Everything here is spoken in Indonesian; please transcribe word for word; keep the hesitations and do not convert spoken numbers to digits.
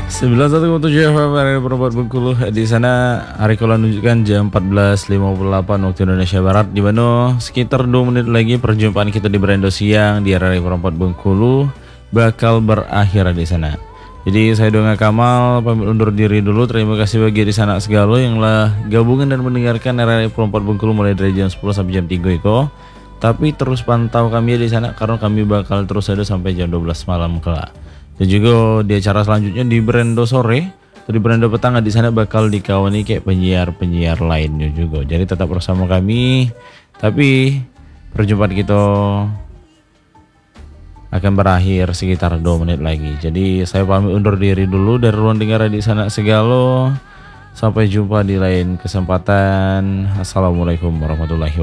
sembilan puluh satu koma tujuh F M R Perempat Bengkulu. Di sana hari kalau menunjukkan jam empat belas lima puluh delapan waktu Indonesia Barat. Di mana sekitar dua menit lagi perjumpaan kita di Berendo Siang di area Perempat Bengkulu bakal berakhir di sana. Jadi saya Donga Kamal pamit undur diri dulu. Terima kasih bagi di sana segala yang lah gabungan dan mendengarkan area Perempat Bengkulu mulai dari jam sepuluh sampai jam tiga iko. Tapi terus pantau kami di sana karena kami bakal terus ada sampai jam dua belas malam kelak. Dan juga di acara selanjutnya di Berendo sore atau di Berendo petang di sana bakal dikawani kayak penyiar-penyiar lainnya juga. Jadi tetap bersama kami. Tapi perjumpaan kita akan berakhir sekitar dua menit lagi. Jadi saya pamit undur diri dulu dari ruang dengar di sana segala. Sampai jumpa di lain kesempatan. Assalamualaikum warahmatullahi wabarakatuh.